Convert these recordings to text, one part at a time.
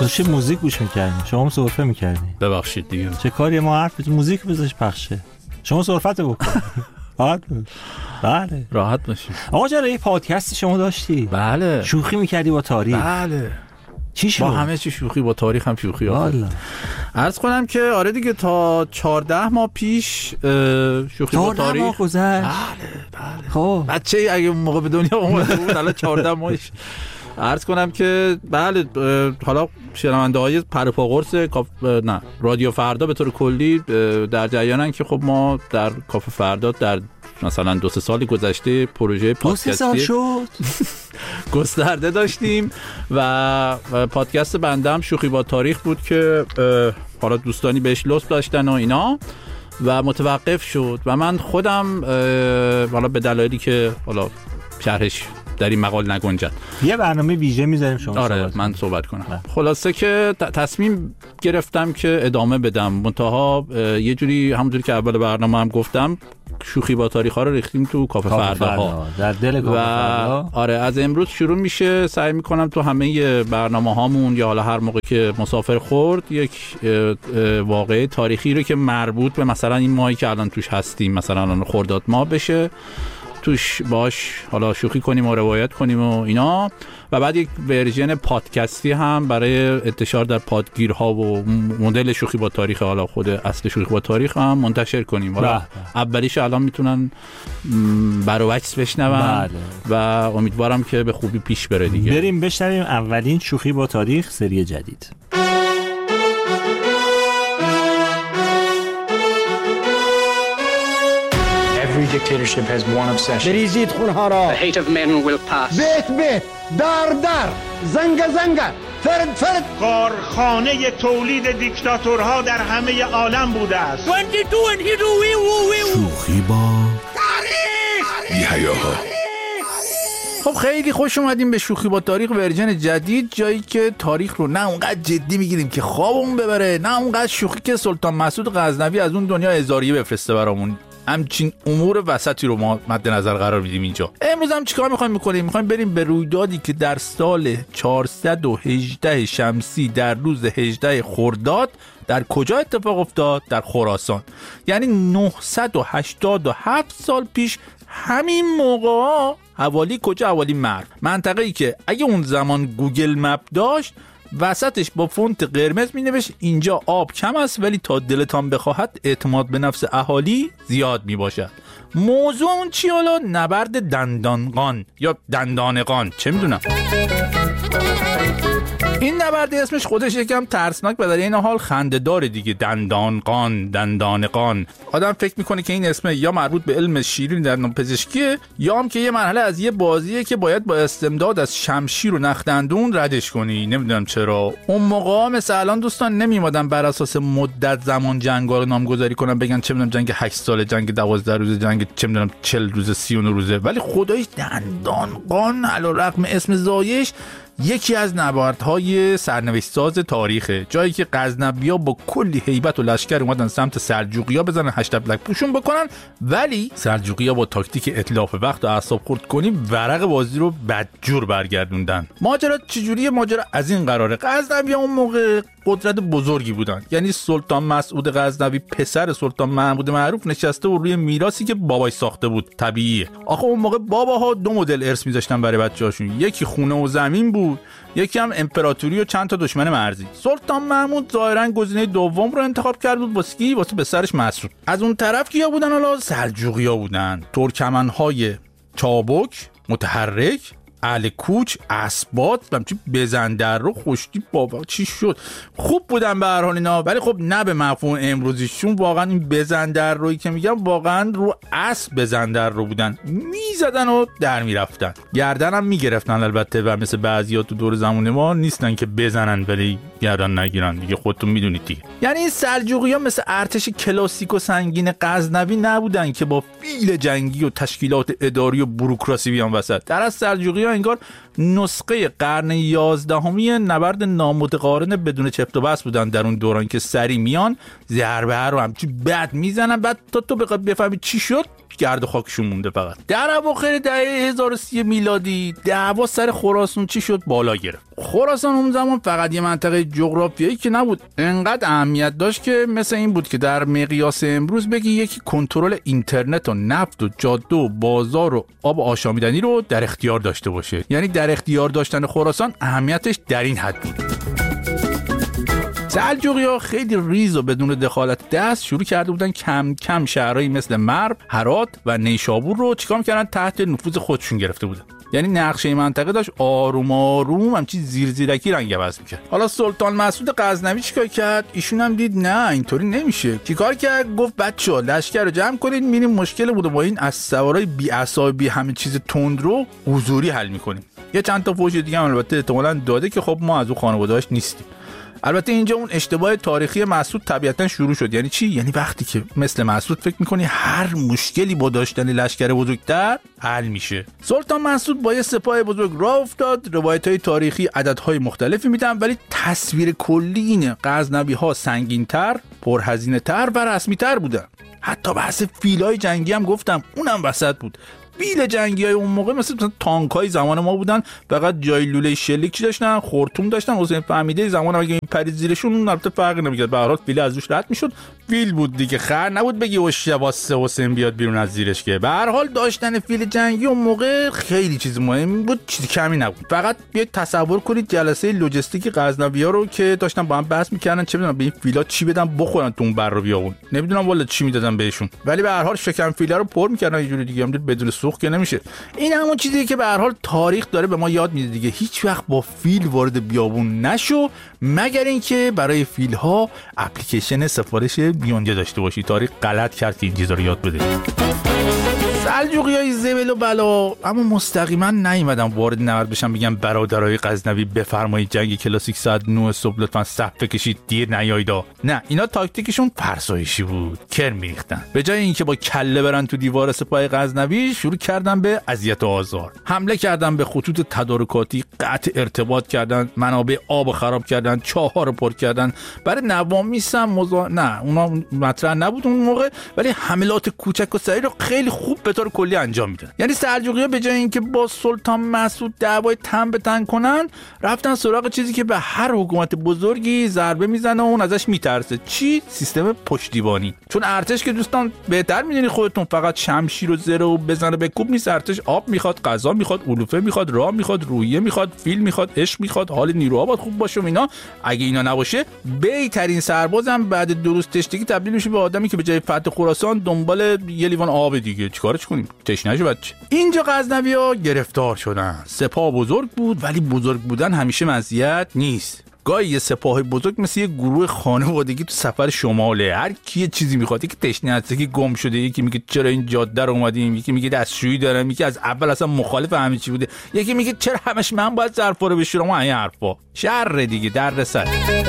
داشتی موزیک گوش می‌کردی، شما هم سرفه می‌کردی. ببخشید دیگه. چه کاری ما حرف موزیک بذارش پخشه. شما سرفت بکن. بله راحت باشید. آقا چرا یه پادکستی شما داشتی؟ بله. شوخی می‌کردی با تاریخ. بله. چی شد؟ با همه چی شوخی، با تاریخ هم شوخی. والا. عرض کنم که آره دیگه تا 14 ماه پیش شوخی با تاریخ. 14 ماه گذشت. بله. خب بچه‌ای اگه اون موقع به دنیا اومده بود الان 14 ماهش. عرض کنم که بله، حالا شنونده‌های پرپا قرص رادیو فردا به طور کلی در جریانن که خب ما در کافه فردا در مثلا 2-3 سال گذشته پروژه پادکستی گسترده داشتیم و پادکست بنده هم شوخی با تاریخ بود که حالا دوستانی بهش لطف داشتن و اینا و متوقف شد و من خودم حالا به دلایلی که حالا شرحش در این مقال نگنجد یه برنامه ویژه میذاریم شما. آره من صحبت کنم. خلاصه که تصمیم گرفتم که ادامه بدم، منتها یه جوری همونجوری که اول برنامه هم گفتم شوخی با تاریخ ها رو ریختیم تو کافه فردا در دل کافه فردا. آره از امروز شروع میشه. سعی میکنم تو همه برنامه هامون یا حالا هر موقع که مسافر خورد یک واقعه تاریخی رو که مربوط به مثلا این ماهی که الان توش هستیم، مثلا الان خرداد ماه بشه، توش باش حالا شوخی کنیم و روایت کنیم و اینا و بعد یک ورژن پادکستی هم برای انتشار در پادگیرها و مدل شوخی با تاریخ، حالا خود اصل شوخی با تاریخ هم منتشر کنیم. حالا اولیش الان میتونن برعکس بشنون و امیدوارم که به خوبی پیش بره دیگه. بریم بشنویم اولین شوخی با تاریخ سری جدید. Every dictatorship has one obsession. بریزید خونها را. The hate of men will pass. بیت در زنگ فرد کارخانه تولید دیکتاتورها در همه عالم بوده است. 22 and شوخی با تاریخ. یحیاها. خب خیلی خوش اومدیم به شوخی با تاریخ ورژن جدید، جایی که تاریخ رو نه اونقدر جدی میگیریم که خوابمون ببره، نه اونقدر شوخی که سلطان مسعود غزنوی از اون دنیا هزاریه بفرسته برامون. همچین امور وسطی رو ما مد نظر قرار میدیم اینجا. امروز هم چیکار میخوایم بکنیم؟ میخوایم بریم به رویدادی که در سال 418 شمسی در روز 18 خرداد در کجا اتفاق افتاد؟ در خراسان. یعنی 987 سال پیش همین موقع حوالی کجا؟ حوالی مرو، منطقه‌ای که اگه اون زمان گوگل مپ داشت وسطش با فونت قرمز می نوشت اینجا آب کم است ولی تا دلتان بخواهد اعتماد به نفس اهالی زیاد می باشد. موضوع اون چی حالا؟ نبرد دندانقان یا دندانقان، چه میدونم. این نبرد اسمش خودش یکم ترسناک و در این حال خنده‌دار دیگه. دندانقان. آدم فکر میکنه که این اسم یا مربوط به علم شیرین دندانپزشکیه یا هم که یه مرحله از یه بازیه که باید با استمداد از شمشیر و نخدندون ردش کنی. نمیدونم چرا اون موقع مثل الان دوستان نمیومدن بر اساس مدت زمان جنگا رو نامگذاری کنن، بگن چه میدونم جنگ 8 ساله، جنگ 12 روزه، جنگ چه میدونم 40 روزه، 39 روزه. ولی خداییش دندانقان علیرغم اسم زایش یکی از نبردهای سرنوشت‌ساز تاریخه، جایی که غزنوی‌ها با کلی هیبت و لشکر اومدن سمت سلجوقی‌ها بزنن، هشتبلک پوشون بکنن، ولی سلجوقی‌ها با تاکتیک اتلاف وقت و اعصاب خورد کنیم ورق بازی رو بدجور برگردوندن. ماجرا چجوریه؟ ماجرا از این قراره. غزنوی‌ها اون موقع قدرت بزرگی بودن، یعنی سلطان مسعود غزنوی پسر سلطان محمود معروف نشسته و روی میراثی که باباش ساخته بود. طبیعیه. آخه اون موقع باباها دو مدل ارث می‌ذاشتن برای بچه‌هاشون، یکی خونه و زمین بود، یکی هم امپراتوری و چند تا دشمن مرزی. سلطان محمود ظاهرا گزینه دوم رو انتخاب کرد بود واسه پسرش مسعود. از اون طرف کیا بودن؟ حالا سلجوقی‌ها بودن، ترکمن‌های چابک، متحرک، اهل کوچ، اسبات، همچین بزندر رو خوشتی بابا چی شد. خوب بودن به هر حال اینا، ولی خب نه به مفهوم امروزیشون. واقعا این بزندر رویی که میگم واقعا رو اسب بزندر رو بودن، میزدن و در میرفتن، گردن هم میگرفتن البته، و مثل بعضیا تو دور زمان ما نیستن که بزنن ولی گردن نگیرن دیگه، خودتون میدونید دیگه. یعنی این سلجوقی‌ها مثل ارتش کلاسیک و سنگین غزنوی نبودن که با فیل جنگی و تشکیلات اداری و بوروکراسی بیان وسط. در از سلجوقی‌ها انگار نسخه قرن 11 نبرد نامتقارن بدون چفت و بست بودن در اون دوران که سری میان ضربه رو همچی بد میزنن، بعد تا تو بفهمی چی شد گرد و خاکشون مونده. فقط در اواخر دهه 1030 میلادی دعوا سر خراسان چی شد بالا گرفت. خراسان اون زمان فقط یه منطقه جغرافیایی که نبود، انقدر اهمیت داشت که مثل این بود که در مقیاس امروز بگی یکی کنترل اینترنت و نفت و جاده و بازار و آب آشامیدنی رو در اختیار داشته باشه. یعنی در اختیار داشتن خراسان اهمیتش در این حد بود. سلجوقی‌ها خیلی ریز و بدون دخالت دست شروع کرده بودن کم کم شهرهایی مثل مرو، هرات و نیشابور رو چیکار می‌کردن تحت نفوذ خودشون گرفته بودن. یعنی نقشه منطقه داشت آروم آروم همچی زیرزیرکی رنگ عوض می‌کرد. حالا سلطان مسعود غزنوی چیکار کرد؟ ایشون هم دید نه اینطوری نمیشه. چیکار کرد؟ گفت بچه‌ها لشکر رو جمع کنید، میریم مشکل بوده با این اسوارای بی‌عصا بی همه چیز تند رو حضوری حل می‌کنیم. یه چند تا فوش دیگه هم البته احتمالاً داده که خب ما از اون خانواده‌اش نیستیم. البته اینجا اون اشتباه تاریخی مسعود طبیعتاً شروع شد. یعنی چی؟ یعنی وقتی که مثل مسعود فکر میکنی هر مشکلی با داشتن لشکر بزرگتر حل میشه. سلطان مسعود با یه سپاه بزرگ راه افتاد. روایت‌های تاریخی عددهای مختلفی میدن ولی تصویر کلی اینه غزنوی‌ها سنگین‌تر، پرهزینه‌تر و رسمی‌تر بودن. حتی بحث فیلای جنگی هم گفتم اونم وسط بود. فیل جنگی های اون موقع مثل تانک های زمان ما بودن، فقط جای لوله شلیک چی داشتن، خورتوم داشتن. حسین فهمیده زمان اگه این پرید زیرشون اون البته فرقی نمیکرد، به هر حال فیل از روش رد میشد. فیل بود دیگه، خر نبود بگی واسه حسین بیاد بیرون از زیرش. که به هر حال داشتن فیل جنگی اون موقع خیلی چیز مهم بود، چیز کمی نبود. فقط بیاید تصور کنید جلسه لوجستیک غزنوی‌ها رو که داشتن با هم بحث میکردن چه میدونم به این فیلا چی بدن بخورن تو اون بر و بیابون، نمیدونم والا چی میدادن بهشون، ولی به هر حال شکم فیلا رو پر میکردن یه جوری دیگه، هم بدون سوخت که نمیشه. این همون چیزیه که به هر حال تاریخ داره به ما یاد میده دیگه. هیچ وقت با فیل وارد بیابون نشو مگر اینکه برای فیل ها اپلیکیشن سفارش بیونجه داشته باشی. تاریخ غلط کرد که این چیزا رو یاد بده. سلجوقیای زبل و بلا اما مستقیما نیومدن وارد نبرد بشن بگن برادرای غزنوی بفرمایید جنگ کلاسیک ساعت 9 صبح لطفا صف بکشید دیر نیایید. نه، اینا تاکتیکشون فرسایشی بود، کرم میریختن. به جای اینکه با کله برن تو دیوار سپاه غزنوی شروع کردن به اذیت و آزار. حمله کردن به خطوط تدارکاتی، قطع ارتباط کردن، منابع آب خراب کردن، چاه‌ها رو پر کردن. برای نوامیس هم نه اونا مطرح نبود اون موقع، ولی حملات کوچک و سریع رو خیلی خوب به طور کلی انجام میدن. یعنی سلجوقی‌ها به جای اینکه با سلطان مسعود دعوای تن به تن کنن، رفتن سراغ چیزی که به هر حکومت بزرگی ضربه میزنه و اون ازش میترسه. چی؟ سیستم پشتیبانی. چون ارتش که دوستان بهتر میدونی خودتون فقط شمشیر و زره و بزنه به کوب نیست. ارتش آب میخواد، غذا میخواد، علوفه میخواد، راه میخواد، روحیه میخواد، فیل میخواد، عشق میخواد، حال نیروها باید خوب باشه و اینا. اگه اینا نباشه بهترین سربازم بعد 2 روز تشنگی تبدیل میشه به آدمی که به جای فتح خراسان دنبال یه لیوان آب دیگه. چیکارش کنیم؟ تشنه شو بچه. اینجا غزنوی‌ها گرفتار شدن. سپاه بزرگ بود ولی بزرگ بودن همیشه مزیت نیست. گاهی یه سپاه بزرگ مثل یه گروه خانوادگی تو سفر شماله. هر کی یه چیزی میخواد، یکی تشنه هست، یکی گم شده، یکی میگه چرا این جاده رو اومدیم، یکی میگه دستشویی دارم، یکی از اول اصلا مخالف همه چی بوده، یکی میگه چرا همش من باید ظرفا رو بشورم و این حرفا. شر دیگه در سر.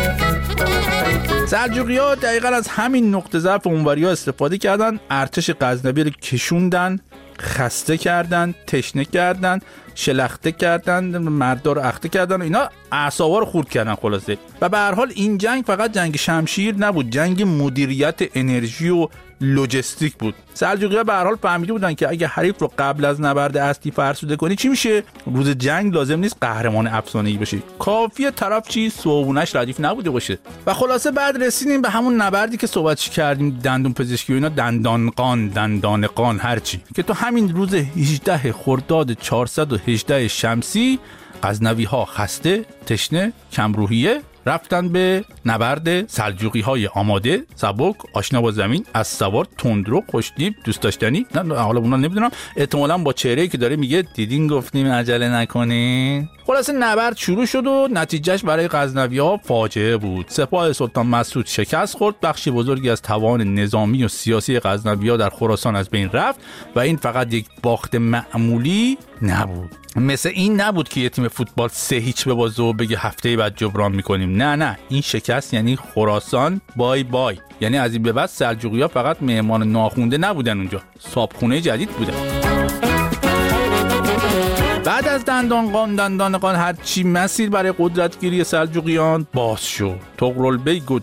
سلجوقی‌ها دقیقاً از همین نقطه ضعف اونوریا استفاده کردن. ارتش غزنوی رو کشوندن، خسته کردن، تشنه کردن، شلخته کردن، مردا رو اخته کردن و اینا اعصابا رو خورد کردن خلاصه. و به هر حال این جنگ فقط جنگ شمشیر نبود، جنگ مدیریت انرژی و لوجستیک بود. سلجوقی‌ها به هر حال فهمیده بودن که اگه حریف رو قبل از نبرد اصلی فرسوده کنی چی میشه؟ روز جنگ لازم نیست قهرمان افسانه‌ای باشه، کافیه طرف چی صوبونش ردیف نبوده باشه. و خلاصه بعد رسیدیم به همون نبردی که صحبتش کردیم، دندون پزشکی و اینا، دندان قان هرچی، که تو همین روز 18 خرداد 418 شمسی غزنوی‌ها خسته، تشنه، کم روحیه رفتن به نبرد. سلجوقی‌های آماده، سبک، آشنا با زمین، از سوار، تندرو، خوشتیپ، دوست داشتنی. نه حالا اونا نمیدونم، احتمالاً با چهره‌ای که داره میگه دیدین گفتیم عجله نکنین. خلاصه نبرد شروع شد و نتیجهش برای غزنوی‌ها فاجعه بود. سپاه سلطان مسعود شکست خورد، بخشی بزرگی از توان نظامی و سیاسی غزنوی‌ها در خراسان از بین رفت و این فقط یک باخت معمولی نبود. مثل این نبود که یه تیم فوتبال 3-0 ببازه و بگه هفته بعد جبران میکنیم. نه، این شکست یعنی خراسان بای بای. یعنی از این به بعد سلجوقی‌ها فقط مهمان ناخونده نبودن، اونجا صابخونه جدید بودن. و بعد از دندانقان هرچی مسیر برای قدرتگیری سلجوقیان باز شد. طغرلبیک و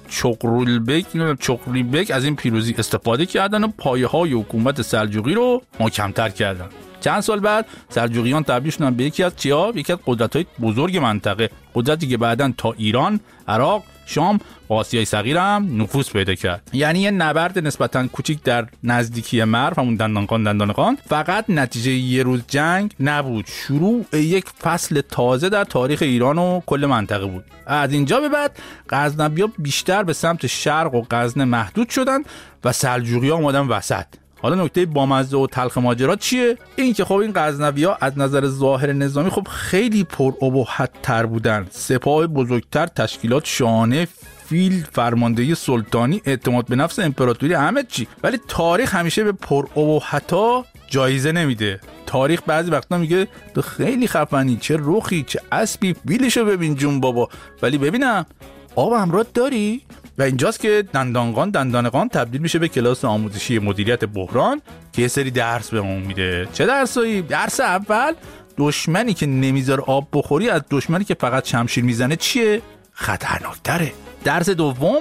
چغرلبیک از این پیروزی استفاده کردن و پایه‌های حکومت سلجوقی رو محکم‌تر کردن. چند سال بعد سلجوقیان تبدیل شدن به یکی از قدرت‌های بزرگ منطقه، قدرتی که بعداً تا ایران، عراق، شام و آسیای صغیر هم نفوذ پیدا کرد. یعنی یه نبرد نسبتاً کوچیک در نزدیکی مرو، همون دندانقان فقط نتیجه یه روز جنگ نبود، شروع یک فصل تازه در تاریخ ایران و کل منطقه بود. از اینجا به بعد غزنوی‌ها بیشتر به سمت شرق و غزنه محدود شدن و سلجوقی‌ها اومدن وسط. حالا نکته بامزه و تلخ ماجرا چیه؟ این که خب این غزنوی‌ها از نظر ظاهر نظامی خب خیلی پرابهت تر بودن. سپاه بزرگتر، تشکیلات شاهانه، فیل، فرماندهی سلطانی، اعتماد به نفس امپراتوری، همه چی. ولی تاریخ همیشه به پرابهت‌ها جایزه نمیده. تاریخ بعضی وقتا میگه تو خیلی خفنی، چه رخی، چه اسبی، فیلشو ببین جون بابا، ولی ببینم آب همراه داری؟ و اینجاست که دندانقان تبدیل میشه به کلاس آموزشی مدیریت بحران که یه سری درس بهمون میده. چه درسایی؟ درس اول، دشمنی که نمیذاره آب بخوری از دشمنی که فقط شمشیر میزنه چیه؟ خطرناکتره. درس دوم،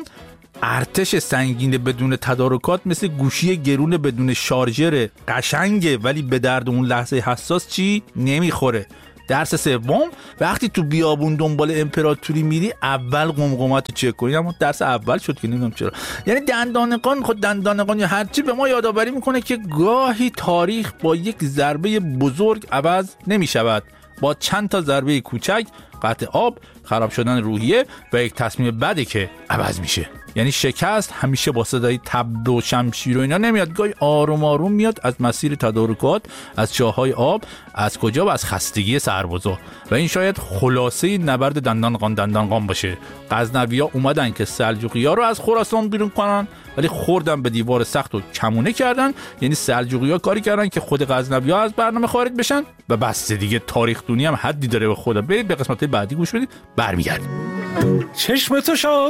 ارتش سنگین بدون تدارکات مثل گوشی گرون بدون شارژر قشنگه ولی به درد اون لحظه حساس چی؟ نمیخوره. درس سوم، وقتی تو بیابون دنبال امپراتوری میری اول قمقماتو چک کنی. اما درس اول شد که نمیدونم چرا. یعنی دندانقان یا هرچی به ما یادآوری میکنه که گاهی تاریخ با یک ضربه بزرگ عوض نمیشود، با چند تا ضربه کوچک، قطع آب، خراب شدن روحیه و یک تصمیم بده که عوض میشه. یعنی شکست همیشه با صدای تبل و شمشیر و اینا نمیاد، گاهی آروم آروم میاد از مسیر تدارکات، از چاهای آب، از کجا و از خستگی سربازا. و این شاید خلاصه نبرد دندانقان باشه. غزنوی‌ها اومدن که سلجوقی‌ها رو از خراسان بیرون کنن، ولی خوردن به دیوار سخت و کمونه کردن. یعنی سلجوقی‌ها کاری کردن که خود غزنوی‌ها از برنامه خارج بشن و بس دیگه. تاریخ دونی هم حدی داره به خدا. برید به قسمت بعدی گوش بدید، برمیگردیم. چشم تو شاد